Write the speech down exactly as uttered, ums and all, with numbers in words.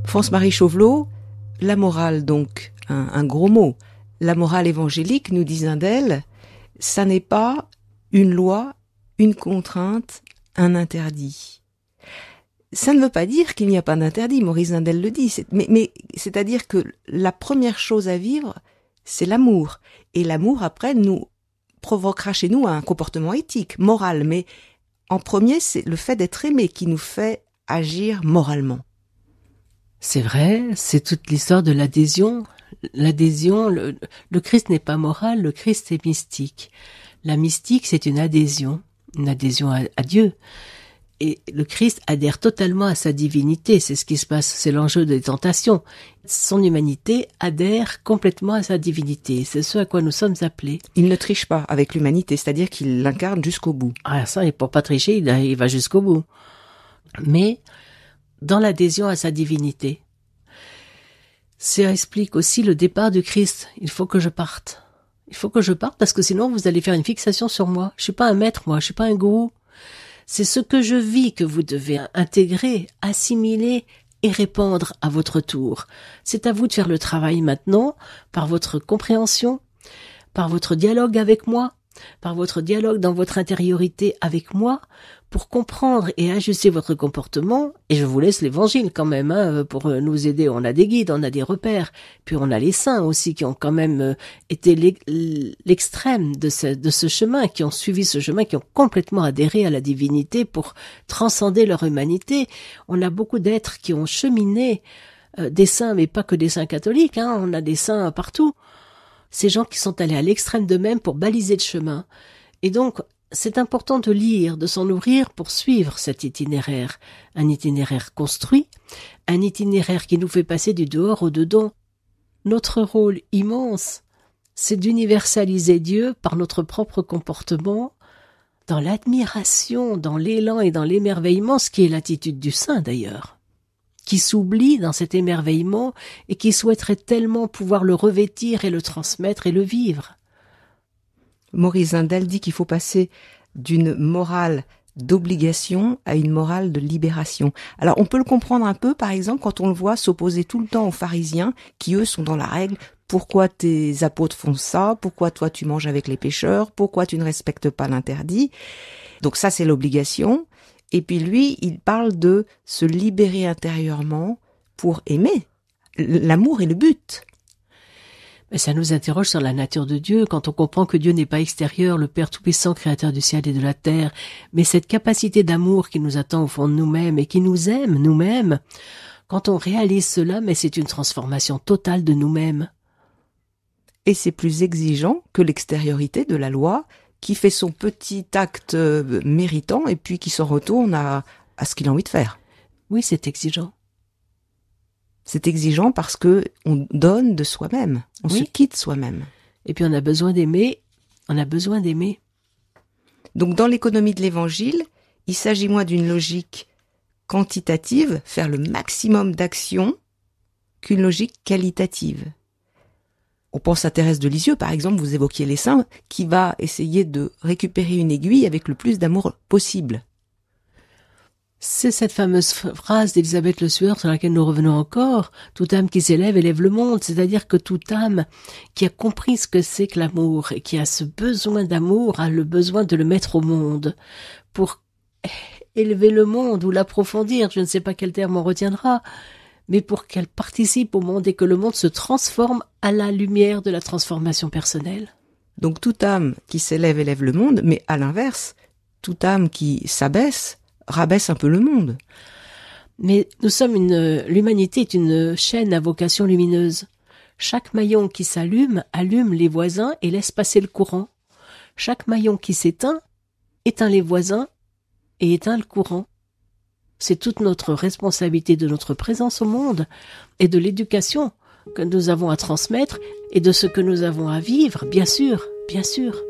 France-Marie Chauvelot, la morale donc, un, un gros mot, la morale évangélique, nous dit Zindel, ça n'est pas une loi, une contrainte, un interdit. Ça ne veut pas dire qu'il n'y a pas d'interdit, Maurice Zindel le dit, c'est, mais, mais c'est-à-dire que la première chose à vivre, c'est l'amour. Et l'amour, après, nous provoquera chez nous un comportement éthique, moral, mais en premier, c'est le fait d'être aimé qui nous fait agir moralement. C'est vrai, c'est toute l'histoire de l'adhésion. L'adhésion, le, le Christ n'est pas moral, le Christ est mystique. La mystique, c'est une adhésion, une adhésion à, à Dieu. Et le Christ adhère totalement à sa divinité, c'est ce qui se passe, c'est l'enjeu des tentations. Son humanité adhère complètement à sa divinité, c'est ce à quoi nous sommes appelés. Il ne triche pas avec l'humanité, c'est-à-dire qu'il l'incarne jusqu'au bout. Ah ça, et pour pas tricher, il, il va jusqu'au bout. Mais dans l'adhésion à sa divinité, ça explique aussi le départ du Christ. Il faut que je parte. Il faut que je parte parce que sinon vous allez faire une fixation sur moi. Je suis pas un maître, moi, je suis pas un gourou. C'est ce que je vis que vous devez intégrer, assimiler et répandre à votre tour. C'est à vous de faire le travail maintenant, par votre compréhension, par votre dialogue avec moi, par votre dialogue dans votre intériorité avec moi, pour comprendre et ajuster votre comportement. Et je vous laisse l'évangile quand même, hein, pour nous aider. On a des guides, on a des repères. Puis on a les saints aussi qui ont quand même été l'extrême de ce, de ce chemin, qui ont suivi ce chemin, qui ont complètement adhéré à la divinité pour transcender leur humanité. On a beaucoup d'êtres qui ont cheminé, euh, des saints, mais pas que des saints catholiques, hein, on a des saints partout. Ces gens qui sont allés à l'extrême d'eux-mêmes pour baliser le chemin. Et donc, c'est important de lire, de s'en nourrir pour suivre cet itinéraire. Un itinéraire construit, un itinéraire qui nous fait passer du dehors au dedans. Notre rôle immense, c'est d'universaliser Dieu par notre propre comportement, dans l'admiration, dans l'élan et dans l'émerveillement, ce qui est l'attitude du saint d'ailleurs, qui s'oublie dans cet émerveillement et qui souhaiterait tellement pouvoir le revêtir et le transmettre et le vivre. Maurice Zindel dit qu'il faut passer d'une morale d'obligation à une morale de libération. Alors on peut le comprendre un peu, par exemple, quand on le voit s'opposer tout le temps aux pharisiens, qui eux sont dans la règle. Pourquoi tes apôtres font ça? Pourquoi toi tu manges avec les pécheurs? Pourquoi tu ne respectes pas l'interdit? Donc ça c'est l'obligation. Et puis lui, il parle de se libérer intérieurement pour aimer. L'amour est le but. Mais ça nous interroge sur la nature de Dieu, quand on comprend que Dieu n'est pas extérieur, le Père Tout-Puissant, créateur du ciel et de la terre, mais cette capacité d'amour qui nous attend au fond de nous-mêmes et qui nous aime nous-mêmes. Quand on réalise cela, mais c'est une transformation totale de nous-mêmes. Et c'est plus exigeant que l'extériorité de la loi, qui fait son petit acte méritant et puis qui s'en retourne à, à ce qu'il a envie de faire. Oui, c'est exigeant. C'est exigeant parce que on donne de soi-même, on oui. se quitte soi-même. Et puis on a besoin d'aimer, on a besoin d'aimer. Donc dans l'économie de l'évangile, il s'agit moins d'une logique quantitative, faire le maximum d'actions, qu'une logique qualitative. On pense à Thérèse de Lisieux, par exemple, vous évoquiez les saints, qui va essayer de récupérer une aiguille avec le plus d'amour possible. C'est cette fameuse phrase d'Élisabeth Le Sueur sur laquelle nous revenons encore, « Toute âme qui s'élève élève le monde », c'est-à-dire que toute âme qui a compris ce que c'est que l'amour et qui a ce besoin d'amour a le besoin de le mettre au monde pour élever le monde ou l'approfondir, je ne sais pas quel terme on retiendra, mais pour qu'elle participe au monde et que le monde se transforme à la lumière de la transformation personnelle. Donc toute âme qui s'élève élève le monde, mais à l'inverse, toute âme qui s'abaisse rabaisse un peu le monde. Mais nous sommes une, l'humanité est une chaîne à vocation lumineuse. Chaque maillon qui s'allume allume les voisins et laisse passer le courant. Chaque maillon qui s'éteint éteint les voisins et éteint le courant. C'est toute notre responsabilité de notre présence au monde et de l'éducation que nous avons à transmettre et de ce que nous avons à vivre, bien sûr, bien sûr.